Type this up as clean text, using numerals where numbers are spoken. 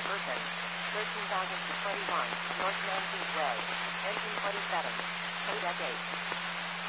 Urban, 13,021, North 19th Way, engine 27, codec 8.